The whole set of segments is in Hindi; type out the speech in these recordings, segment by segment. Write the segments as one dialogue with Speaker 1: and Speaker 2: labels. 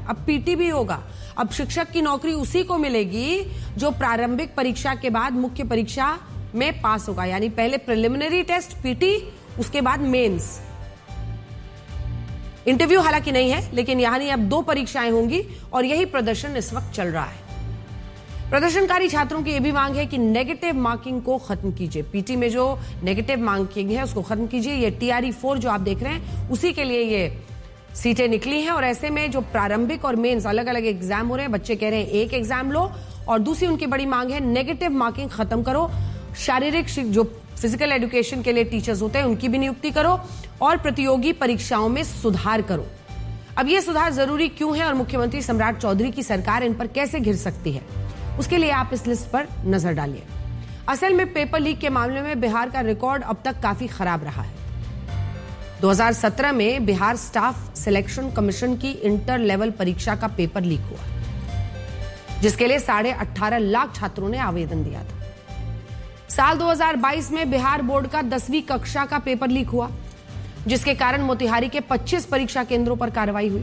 Speaker 1: अब पीटी भी होगा। अब शिक्षक की नौकरी उसी को मिलेगी जो प्रारंभिक परीक्षा के बाद मुख्य परीक्षा में पास होगा, यानी पहले प्रिलिमिनरी टेस्ट पीटी, उसके बाद मेंस। इंटरव्यू हालांकि नहीं है, लेकिन यहां अब 2 परीक्षाएं होंगी और यही प्रदर्शन इस वक्त चल रहा है। प्रदर्शनकारी छात्रों की यह भी मांग है कि नेगेटिव मार्किंग को खत्म कीजिए। पीटी में जो नेगेटिव मार्किंग है उसको खत्म कीजिए। ये TRE 4 जो आप देख रहे हैं उसी के लिए ये सीटें निकली हैं, और ऐसे में जो प्रारंभिक और मेंस अलग अलग एग्जाम हो रहे हैं, बच्चे कह रहे हैं एक एग्जाम लो। और दूसरी उनकी बड़ी मांग है नेगेटिव मार्किंग खत्म करो, शारीरिक जो फिजिकल एजुकेशन के लिए टीचर्स होते हैं उनकी भी नियुक्ति करो, और प्रतियोगी परीक्षाओं में सुधार करो। अब यह सुधार जरूरी क्यों है और मुख्यमंत्री सम्राट चौधरी की सरकार इन पर कैसे घिर सकती है, उसके लिए आप इस लिस्ट पर नजर डालिए। असल में पेपर लीक के मामले में बिहार का रिकॉर्ड अब तक काफी खराब रहा है। 2017 में बिहार स्टाफ सिलेक्शन कमीशन की इंटर लेवल परीक्षा का पेपर लीक हुआ, जिसके लिए 18.5 लाख छात्रों ने आवेदन दिया था। साल 2022 में बिहार बोर्ड का 10वीं कक्षा का पेपर लीक हुआ, जिसके कारण मोतिहारी के 25 परीक्षा केंद्रों पर कार्रवाई हुई।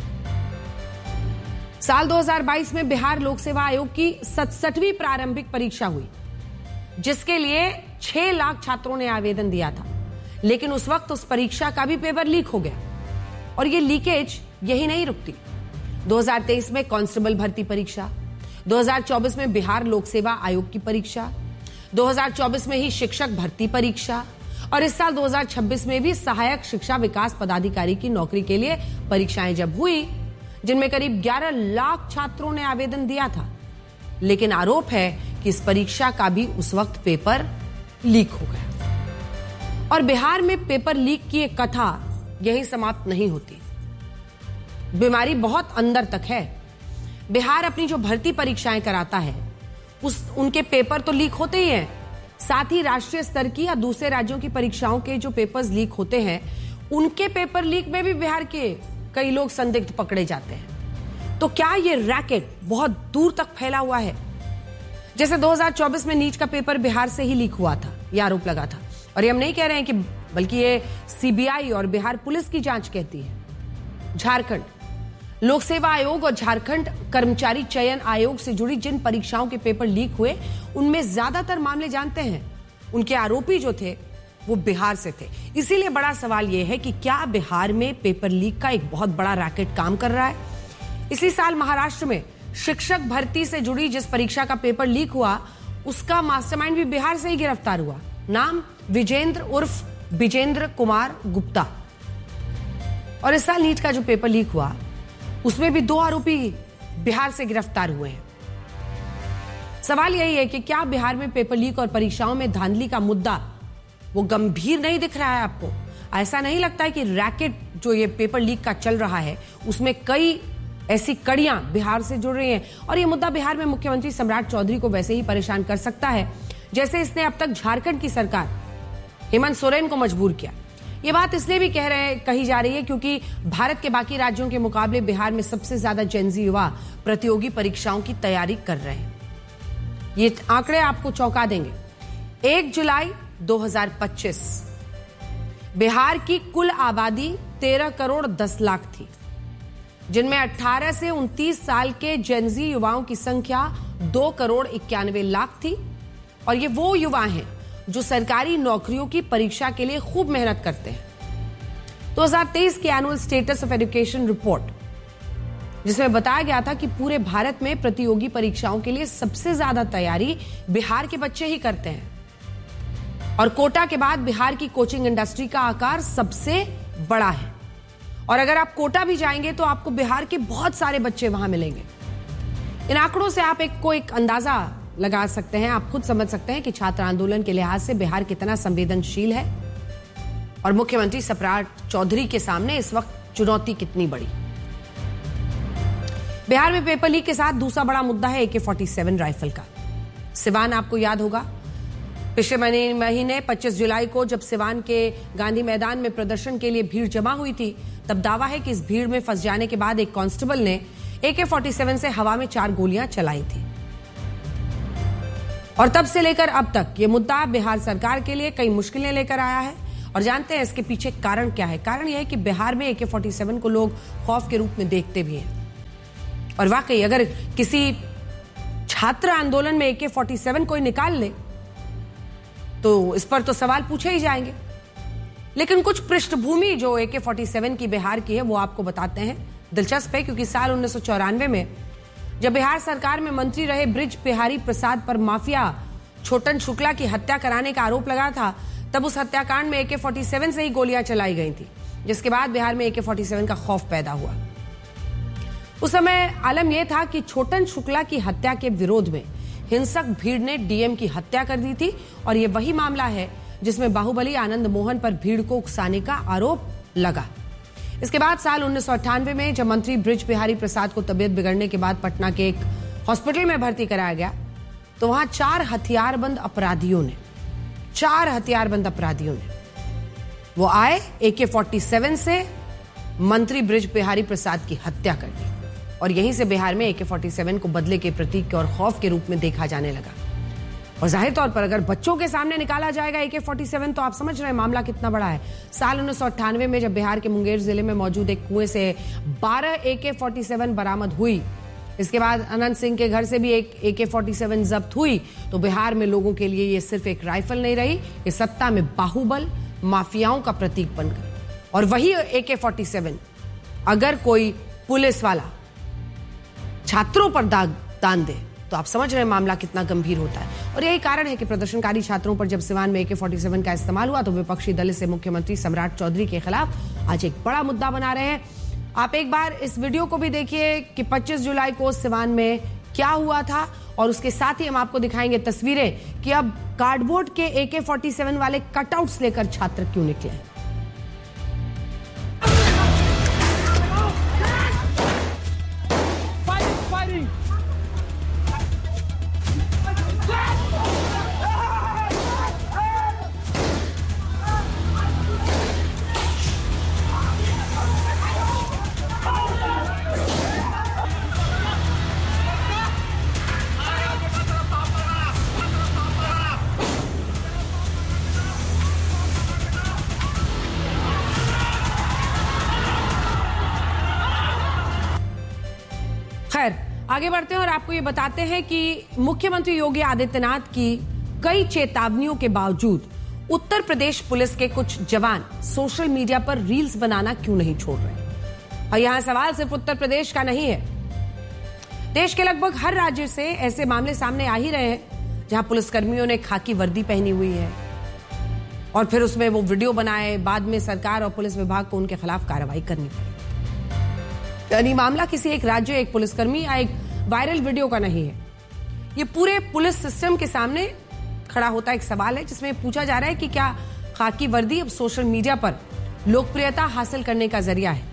Speaker 1: साल 2022 में बिहार लोक सेवा आयोग की 67वीं प्रारंभिक परीक्षा हुई, जिसके लिए 6 लाख छात्रों ने आवेदन दिया था, लेकिन उस वक्त उस परीक्षा का भी पेपर लीक हो गया। और ये लीकेज यही नहीं रुकती। 2023 में कांस्टेबल भर्ती परीक्षा, 2024 में बिहार लोक सेवा आयोग की परीक्षा, 2024 में ही शिक्षक भर्ती परीक्षा, और इस साल 2026 में भी सहायक शिक्षा विकास पदाधिकारी की नौकरी के लिए परीक्षाएं जब हुई, जिनमें करीब 11 लाख छात्रों ने आवेदन दिया था, लेकिन आरोप है कि इस परीक्षा का भी उस वक्त पेपर लीक हो गया। और बिहार में पेपर लीक की एक कथा यहीं समाप्त नहीं होती। बीमारी बहुत अंदर तक है। बिहार अपनी जो भर्ती परीक्षाएं कराता है उनके पेपर तो लीक होते ही हैं, साथ ही राष्ट्रीय स्तर की या दूसरे राज्यों की परीक्षाओं के जो पेपर्स लीक होते हैं उनके पेपर लीक में भी बिहार के कई लोग संदिग्ध पकड़े जाते हैं। तो क्या ये रैकेट बहुत दूर तक फैला हुआ है? जैसे 2024 में नीट का पेपर बिहार से ही लीक हुआ था, यह आरोप लगा था। और ये हम नहीं कह रहे हैं कि, बल्कि ये CBI और बिहार पुलिस की जांच कहती है। झारखंड लोक सेवा आयोग और झारखंड कर्मचारी चयन आयोग से जुड़ी जिन परीक्षाओं के पेपर लीक हुए, उनमें ज्यादातर मामले जानते हैं उनके आरोपी जो थे वो बिहार से थे। इसीलिए बड़ा सवाल यह है कि क्या बिहार में पेपर लीक का एक बहुत बड़ा रैकेट काम कर रहा है? इसी साल महाराष्ट्र में शिक्षक भर्ती से जुड़ी जिस परीक्षा का पेपर लीक हुआ, उसका मास्टरमाइंड भी बिहार से ही गिरफ्तार हुआ। नाम विजेंद्र उर्फ विजेंद्र कुमार गुप्ता। और इस साल नीट का जो पेपर लीक हुआ उसमें भी 2 आरोपी बिहार से गिरफ्तार हुए हैं। सवाल यही है कि क्या बिहार में पेपर लीक और परीक्षाओं में धांधली का मुद्दा वो गंभीर नहीं दिख रहा है आपको? ऐसा नहीं लगता है कि रैकेट जो ये पेपर लीक का चल रहा है उसमें कई ऐसी कड़ियां बिहार से जुड़ रही हैं, और ये मुद्दा बिहार में मुख्यमंत्री सम्राट चौधरी को वैसे ही परेशान कर सकता है जैसे इसने अब तक झारखंड की सरकार हेमंत सोरेन को मजबूर किया। ये बात इसलिए भी कही जा रही है क्योंकि भारत के बाकी राज्यों के मुकाबले बिहार में सबसे ज्यादा जेनजी युवा प्रतियोगी परीक्षाओं की तैयारी कर रहे हैं। ये आंकड़े आपको चौंका देंगे। 1 जुलाई 2025 बिहार की कुल आबादी 13 करोड़ 10 लाख थी, जिनमें 18 से 29 साल के जेनजी युवाओं की संख्या 2 करोड़ 91 लाख थी। और ये वो युवा हैं जो सरकारी नौकरियों की परीक्षा के लिए खूब मेहनत करते हैं। 2023 की annual status of education report, जिसमें बताया गया था कि पूरे भारत में प्रतियोगी परीक्षाओं के लिए सबसे ज्यादा तैयारी बिहार के बच्चे ही करते हैं, और कोटा के बाद बिहार की कोचिंग इंडस्ट्री का आकार सबसे बड़ा है। और अगर आप कोटा भी जाएंगे तो आपको बिहार के बहुत सारे बच्चे वहां मिलेंगे। इन आंकड़ों से आप एक अंदाजा लगा सकते हैं, आप खुद समझ सकते हैं कि छात्र आंदोलन के लिहाज से बिहार कितना संवेदनशील है और मुख्यमंत्री सम्राट चौधरी के सामने इस वक्त चुनौती कितनी बड़ी। बिहार में पेपर लीक के साथ दूसरा बड़ा मुद्दा है AK-47 राइफल का। सिवान आपको याद होगा, पिछले महीने 25 जुलाई को जब सिवान के गांधी मैदान में प्रदर्शन के लिए भीड़ जमा हुई थी, तब दावा है कि इस भीड़ में फंस जाने के बाद एक कांस्टेबल ने AK-47 से हवा में 4 गोलियां चलाई थी। और तब से लेकर अब तक ये मुद्दा बिहार सरकार के लिए कई मुश्किलें लेकर आया है। और जानते हैं इसके पीछे कारण क्या है? कारण यह है कि बिहार में AK-47 को लोग खौफ के रूप में देखते भी हैं। और वाकई अगर किसी छात्र आंदोलन में AK-47 कोई निकाल ले तो इस पर तो सवाल पूछे ही जाएंगे। लेकिन कुछ पृष्ठभूमि जो AK-47 की बिहार की है वो आपको बताते हैं। दिलचस्प है क्योंकि साल 1994 में जब बिहार सरकार में मंत्री रहे बृज बिहारी प्रसाद पर माफिया छोटन शुक्ला की हत्या कराने का आरोप लगा था, तब उस हत्याकांड में AK-47 से ही गोलियां चलाई गई थी, जिसके बाद बिहार में AK-47 का खौफ पैदा हुआ। उस समय आलम यह था कि छोटन शुक्ला की हत्या के विरोध में हिंसक भीड़ ने डीएम की हत्या कर दी थी और यह वही मामला है जिसमें बाहुबली आनंद मोहन पर भीड़ को उकसाने का आरोप लगा। इसके बाद साल 1998 में जब मंत्री बृज बिहारी प्रसाद को तबीयत बिगड़ने के बाद पटना के एक हॉस्पिटल में भर्ती कराया गया तो वहां चार हथियारबंद अपराधियों ने वो आए AK-47 से मंत्री बृज बिहारी प्रसाद की हत्या कर दी और यहीं से बिहार में AK-47 को बदले के प्रतीक और खौफ के रूप में देखा जाने लगा। और जाहिर तौर पर अगर बच्चों के सामने निकाला जाएगा AK-47 तो आप समझ रहे हैं मामला कितना बड़ा है। साल 1998 में जब बिहार के मुंगेर जिले में मौजूद एक कुएं से 12 AK-47 बरामद हुई, इसके बाद अनंत सिंह के घर से भी एक AK-47 जब्त हुई, तो बिहार में लोगों के लिए ये सिर्फ एक राइफल नहीं रही, ये सत्ता में बाहुबल माफियाओं का प्रतीक बन गई। और वही AK-47 अगर कोई पुलिस वाला छात्रों पर दान दे तो आप समझ रहे हैं मामला कितना गंभीर होता है। और यही कारण है कि प्रदर्शनकारी छात्रों पर जब सिवान में AK-47 का इस्तेमाल हुआ तो विपक्षी दल से मुख्यमंत्री सम्राट चौधरी के खिलाफ आज एक बड़ा मुद्दा बना रहे हैं। आप एक बार इस वीडियो को भी देखिए कि 25 जुलाई को सिवान में क्या हुआ था और उसके साथ ही हम आपको दिखाएंगे तस्वीरें कि अब कार्डबोर्ड के AK-47 वाले कटआउट्स लेकर छात्र क्यों निकले। खैर आगे बढ़ते हैं और आपको ये बताते हैं कि मुख्यमंत्री योगी आदित्यनाथ की कई चेतावनियों के बावजूद उत्तर प्रदेश पुलिस के कुछ जवान सोशल मीडिया पर रील्स बनाना क्यों नहीं छोड़ रहे। और यहां सवाल सिर्फ उत्तर प्रदेश का नहीं है, देश के लगभग हर राज्य से ऐसे मामले सामने आ ही रहे हैं जहां पुलिसकर्मियों ने खाकी वर्दी पहनी हुई है और फिर उसमें वो वीडियो बनाए, बाद में सरकार और पुलिस विभाग को उनके खिलाफ कार्रवाई करनी पड़ी। यानी मामला किसी एक राज्य, एक पुलिसकर्मी या एक वायरल वीडियो का नहीं है, ये पूरे पुलिस सिस्टम के सामने खड़ा होता एक सवाल है जिसमें पूछा जा रहा है कि क्या खाकी वर्दी अब सोशल मीडिया पर लोकप्रियता हासिल करने का जरिया है।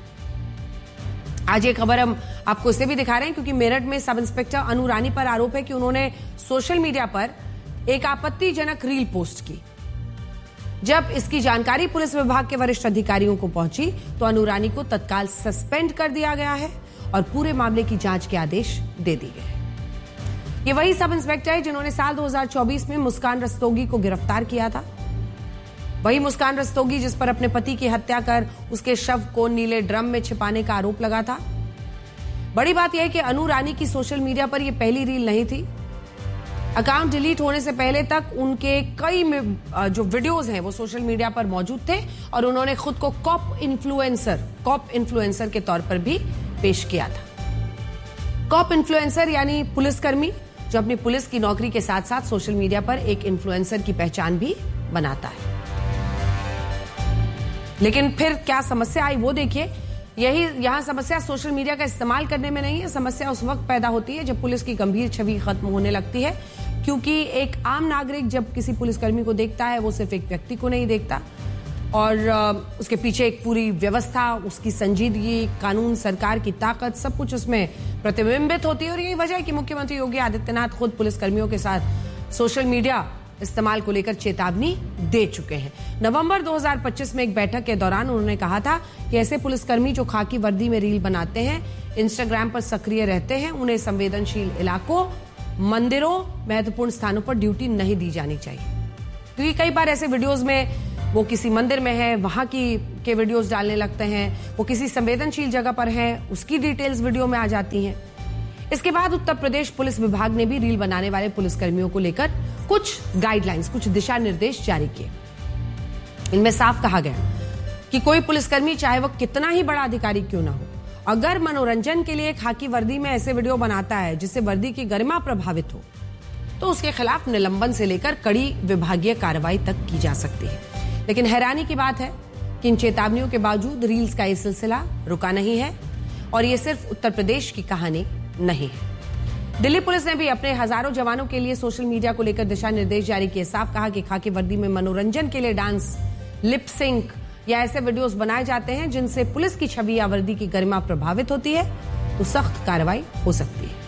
Speaker 1: आज ये खबर हम आपको इसे भी दिखा रहे हैं क्योंकि मेरठ में सब इंस्पेक्टर अनु रानी पर आरोप है कि उन्होंने सोशल मीडिया पर एक आपत्तिजनक रील पोस्ट की। जब इसकी जानकारी पुलिस विभाग के वरिष्ठ अधिकारियों को पहुंची तो अनु रानी को तत्काल सस्पेंड कर दिया गया है और पूरे मामले की जांच के आदेश दे दिए गए। ये वही सब इंस्पेक्टर है जिन्होंने साल 2024 में मुस्कान रस्तोगी को गिरफ्तार किया था। वही मुस्कान रस्तोगी जिस पर अपने पति की हत्या कर उसके शव को नीले ड्रम में छिपाने का आरोप लगा था। बड़ी बात यह है कि अनु रानी की सोशल मीडिया पर यह पहली रील नहीं थी। अकाउंट डिलीट होने से पहले तक उनके कई जो वीडियोस हैं वो सोशल मीडिया पर मौजूद थे और उन्होंने खुद को कॉप इन्फ्लुएंसर के तौर पर भी पेश किया था। कॉप इन्फ्लुएंसर यानी पुलिसकर्मी जो अपनी पुलिस की नौकरी के साथ साथ सोशल मीडिया पर एक इन्फ्लुएंसर की पहचान भी बनाता है। लेकिन फिर क्या समस्या आई वो देखिए। यहां समस्या सोशल मीडिया का इस्तेमाल करने में नहीं है, समस्या उस वक्त पैदा होती है जब पुलिस की गंभीर छवि खत्म होने लगती है, क्योंकि एक आम नागरिक जब किसी पुलिसकर्मी को देखता है वो सिर्फ एक व्यक्ति को नहीं देखता और उसके पीछे एक पूरी व्यवस्था, उसकी संजीदगी, कानून, सरकार की ताकत, सब कुछ उसमें प्रतिबिंबित होती है। और यही वजह है कि मुख्यमंत्री योगी आदित्यनाथ खुद पुलिसकर्मियों के साथ सोशल मीडिया इस्तेमाल को लेकर चेतावनी दे चुके हैं। नवंबर 2025 में एक बैठक के दौरान उन्होंने कहा था कि ऐसे पुलिसकर्मी जो खाकी वर्दी में रील बनाते हैं, इंस्टाग्राम पर सक्रिय रहते हैं, उन्हें संवेदनशील इलाकों, मंदिरों, महत्वपूर्ण स्थानों पर ड्यूटी नहीं दी जानी चाहिए। क्योंकि कई बार ऐसे वीडियोस में वो किसी मंदिर में है, वहां के वीडियोस डालने लगते हैं, वो किसी संवेदनशील जगह पर है, उसकी डिटेल्स वीडियो में आ जाती हैं। इसके बाद उत्तर प्रदेश पुलिस विभाग ने भी रील बनाने वाले पुलिसकर्मियों को लेकर कुछ गाइडलाइंस, कुछ दिशा निर्देश जारी किए। इनमें साफ कहा गया कि कोई पुलिसकर्मी चाहे वह कितना ही बड़ा अधिकारी क्यों ना हो, अगर मनोरंजन के लिए खाकी वर्दी में ऐसे वीडियो बनाता है जिससे वर्दी की गरिमा प्रभावित हो, तो उसके खिलाफ निलंबन से लेकर कड़ी विभागीय कार्रवाई तक की जा सकती है। लेकिन हैरानी की बात है कि इन चेतावनियों के बावजूद रील्स का ये सिलसिला रुका नहीं है और ये सिर्फ उत्तर प्रदेश की कहानी नहीं है। दिल्ली पुलिस ने भी अपने हजारों जवानों के लिए सोशल मीडिया को लेकर दिशा निर्देश जारी किए। साफ कहा कि खाकी वर्दी में मनोरंजन के लिए डांस, लिप सिंक या ऐसे वीडियोस बनाए जाते हैं जिनसे पुलिस की छवि या वर्दी की गरिमा प्रभावित होती है, तो सख्त कार्रवाई हो सकती है।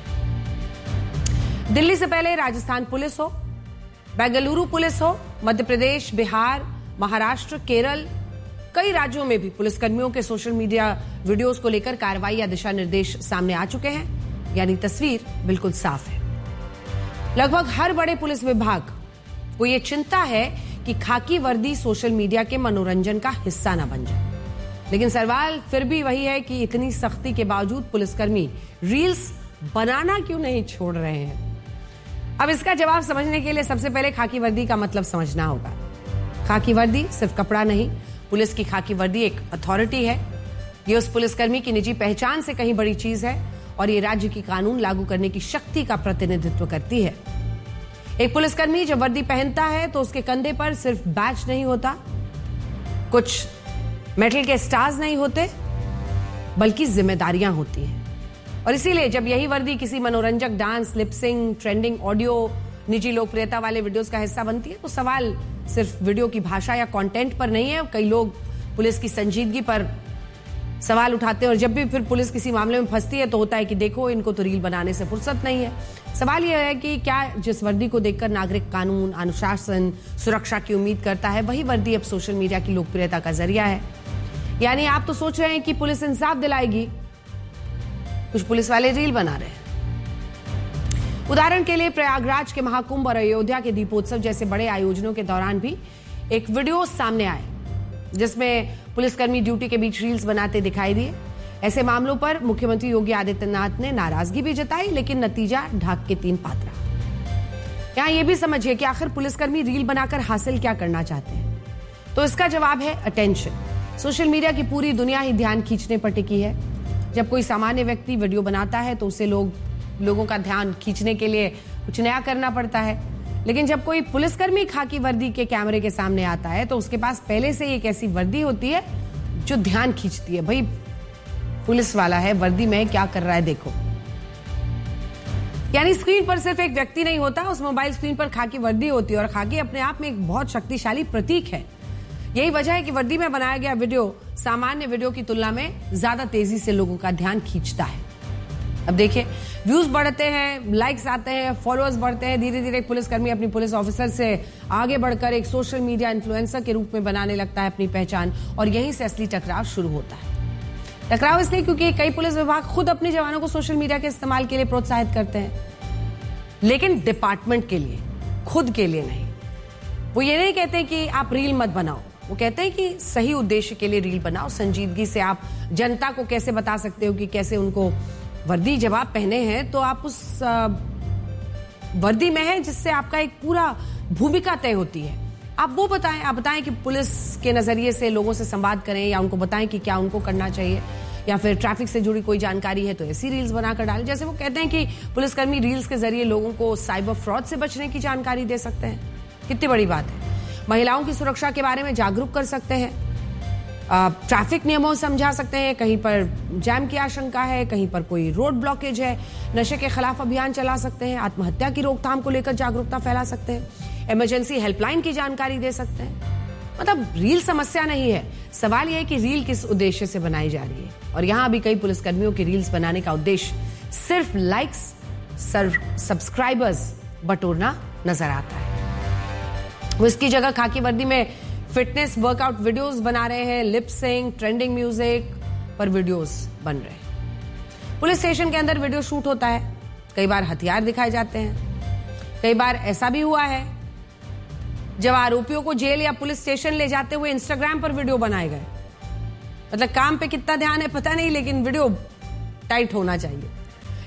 Speaker 1: दिल्ली से पहले राजस्थान पुलिस हो, बेंगलुरु पुलिस हो, मध्य प्रदेश, बिहार, महाराष्ट्र, केरल, कई राज्यों में भी पुलिसकर्मियों के सोशल मीडिया वीडियोस को लेकर कार्रवाई या दिशा निर्देश सामने आ चुके हैं। यानी तस्वीर बिल्कुल साफ है। लगभग हर बड़े पुलिस विभाग को यह चिंता है कि खाकी वर्दी सोशल मीडिया के मनोरंजन का हिस्सा न बन जाए। लेकिन सवाल फिर भी वही है कि इतनी सख्ती के बावजूद पुलिसकर्मी रील्स बनाना क्यों नहीं छोड़ रहे हैं। अब इसका जवाब समझने के लिए सबसे पहले खाकी वर्दी का मतलब समझना होगा। खाकी वर्दी सिर्फ कपड़ा नहीं, पुलिस की खाकी वर्दी एक अथॉरिटी है। ये उस पुलिसकर्मी की निजी पहचान से कहीं बड़ी चीज है और ये राज्य की कानून लागू करने की शक्ति का प्रतिनिधित्व करती है। एक पुलिसकर्मी जब वर्दी पहनता है तो उसके कंधे पर सिर्फ बैच नहीं होता, कुछ मेटल के स्टार्स नहीं होते, बल्कि जिम्मेदारियां होती हैं। और इसीलिए जब यही वर्दी किसी मनोरंजक डांस, लिपसिंग, ट्रेंडिंग ऑडियो, निजी लोकप्रियता वाले वीडियोस का हिस्सा बनती है, तो सवाल सिर्फ वीडियो की भाषा या कंटेंट पर नहीं है। कई लोग पुलिस की संजीदगी पर सवाल उठाते हैं और जब भी फिर पुलिस किसी मामले में फंसती है तो होता है कि देखो इनको तो रील बनाने से फुर्सत नहीं है। सवाल यह है कि क्या जिस वर्दी को देखकर नागरिक कानून, अनुशासन, सुरक्षा की उम्मीद करता है, वही वर्दी अब सोशल मीडिया की लोकप्रियता का जरिया है। यानी आप तो सोच रहे हैं कि पुलिस इंसाफ दिलाएगी, कुछ पुलिस वाले रील बना रहे हैं। उदाहरण के लिए प्रयागराज के महाकुंभ और अयोध्या के दीपोत्सव जैसे बड़े आयोजनों के दौरान भी एक वीडियो सामने आए जिसमें पुलिसकर्मी ड्यूटी के बीच रील्स बनाते दिखाई दिए। ऐसे मामलों पर मुख्यमंत्री योगी आदित्यनाथ ने नाराजगी भी जताई, लेकिन नतीजा ढाक के 3 पात्रा। यहां यह भी समझिए कि आखिर पुलिसकर्मी रील बनाकर हासिल क्या करना चाहते हैं, तो इसका जवाब है अटेंशन। सोशल मीडिया की पूरी दुनिया ही ध्यान खींचने पर टिकी है। जब कोई सामान्य व्यक्ति वीडियो बनाता है तो उसे लोगों का ध्यान खींचने के लिए कुछ नया करना पड़ता है, लेकिन जब कोई पुलिसकर्मी खाकी वर्दी के कैमरे के सामने आता है तो उसके पास पहले से एक ऐसी वर्दी होती है जो ध्यान खींचती है। भाई पुलिस वाला है, वर्दी में क्या कर रहा है देखो। यानी स्क्रीन पर सिर्फ एक व्यक्ति नहीं होता, उस मोबाइल स्क्रीन पर खाकी वर्दी होती है और खाकी अपने आप में एक बहुत शक्तिशाली प्रतीक है। यही वजह है कि वर्दी में बनाया गया वीडियो सामान्य वीडियो की तुलना में ज्यादा तेजी से लोगों का ध्यान खींचता है। अब देखिए, व्यूज बढ़ते हैं, लाइक्स आते हैं, फॉलोअर्स बढ़ते हैं, धीरे धीरे एक पुलिसकर्मी अपनी पुलिस ऑफिसर से आगे बढ़कर एक सोशल मीडिया इन्फ्लुएंसर के रूप में बनाने लगता है अपनी पहचान, और यहीं से असली टकराव शुरू होता है। टकराव इसलिए क्योंकि कई पुलिस विभाग खुद अपने जवानों को सोशल मीडिया के इस्तेमाल के लिए प्रोत्साहित करते हैं, लेकिन डिपार्टमेंट के लिए, खुद के लिए नहीं। वो ये नहीं कहते कि आप रील मत बनाओ, वो कहते हैं कि सही उद्देश्य के लिए रील बनाओ। संजीदगी से आप जनता को कैसे बता सकते हो कि कैसे उनको वर्दी जब आप पहने हैं तो आप उस वर्दी में हैं जिससे आपका एक पूरा भूमिका तय होती है। आप वो बताएं, आप बताएं कि पुलिस के नजरिए से लोगों से संवाद करें, या उनको बताएं कि क्या उनको करना चाहिए, या फिर ट्रैफिक से जुड़ी कोई जानकारी है तो ऐसी रील्स बनाकर डालें। जैसे वो कहते हैं कि पुलिसकर्मी रील्स के जरिए लोगों को साइबर फ्रॉड से बचने की जानकारी दे सकते हैं। कितनी बड़ी बात है। महिलाओं की सुरक्षा के बारे में जागरूक कर सकते हैं, ट्रैफिक नियमों समझा सकते हैं, कहीं पर जैम की आशंका है, कहीं पर कोई रोड ब्लॉकेज है, नशे के खिलाफ अभियान चला सकते हैं, आत्महत्या की रोकथाम को लेकर जागरूकता फैला सकते हैं, इमरजेंसी हेल्पलाइन की जानकारी दे सकते हैं। मतलब रील समस्या नहीं है, सवाल यह है कि रील किस उद्देश्य से बनाई जा रही है। और यहां भी कई पुलिसकर्मियों के रील्स बनाने का उद्देश्य सिर्फ लाइक्स, सब्सक्राइबर्स बटोरना नजर आता है। वो इसकी जगह खाकी वर्दी में फिटनेस वर्कआउट वीडियोस बना रहे हैं, लिप सिंक, ट्रेंडिंग म्यूजिक पर वीडियोस बन रहे हैं। पुलिस स्टेशन के अंदर वीडियो शूट होता है, कई बार हथियार दिखाए जाते हैं। कई बार ऐसा भी हुआ है जब आरोपियों को जेल या पुलिस स्टेशन ले जाते हुए इंस्टाग्राम पर वीडियो बनाए गए। मतलब काम पे कितना ध्यान है पता नहीं, लेकिन वीडियो टाइट होना चाहिए।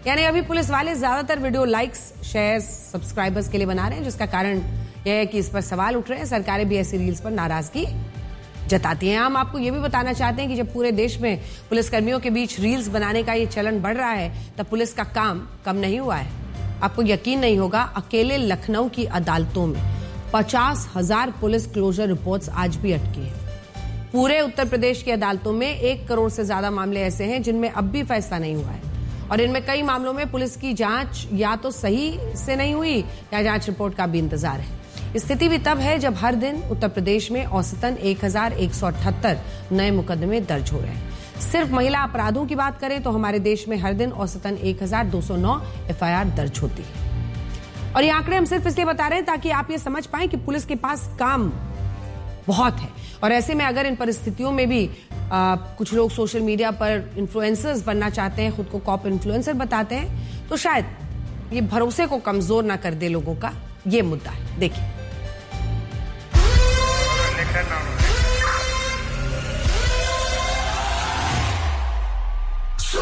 Speaker 1: यानी अभी पुलिस वाले ज्यादातर वीडियो लाइक्स, शेयर्स, सब्सक्राइबर्स के लिए बना रहे हैं, जिसका कारण यह है कि इस पर सवाल उठ रहे हैं। सरकारें भी ऐसी रील्स पर नाराजगी जताती हैं। हम आपको यह भी बताना चाहते हैं कि जब पूरे देश में पुलिसकर्मियों के बीच रील्स बनाने का ये चलन बढ़ रहा है, तब पुलिस का काम कम नहीं हुआ है। आपको यकीन नहीं होगा, अकेले लखनऊ की अदालतों में 50,000 पुलिस क्लोजर रिपोर्ट्स आज भी अटकी हैं। पूरे उत्तर प्रदेश की अदालतों में 1 करोड़ से ज्यादा मामले ऐसे हैं जिनमें अब भी फैसला नहीं हुआ है, और इनमें कई मामलों में पुलिस की जांच या तो सही से नहीं हुई या जांच रिपोर्ट का भी इंतजार है। स्थिति भी तब है जब हर दिन उत्तर प्रदेश में औसतन 1178 नए मुकदमे दर्ज हो रहे हैं। सिर्फ महिला अपराधों की बात करें तो हमारे देश में हर दिन औसतन 1209 एफआईआर दर्ज होती है। और ये आंकड़े हम सिर्फ इसलिए बता रहे हैं ताकि आप ये समझ पाएं कि पुलिस के पास काम बहुत है। और ऐसे में अगर इन परिस्थितियों में भी कुछ लोग सोशल मीडिया पर इन्फ्लुएंसर्स बनना चाहते हैं, खुद को कॉप इन्फ्लुएंसर बताते हैं, तो शायद ये भरोसे को कमजोर ना कर दे लोगों का। ये मुद्दा है, देखिए।